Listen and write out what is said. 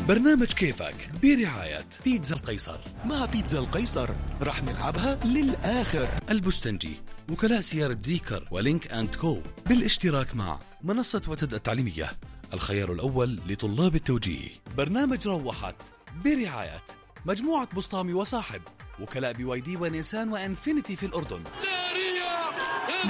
برنامج كيفك برعاية بيتزا القيصر. مع بيتزا القيصر رح نلعبها للآخر. البستنجي، وكلاء سيارة زيكر ولينك أند كو، بالاشتراك مع منصة وتد التعليمية، الخيار الأول لطلاب التوجيه. برنامج روحت برعاية مجموعة بسطامي وصاحب، وكلاء BYD ونيسان وإنفينيتي في الأردن.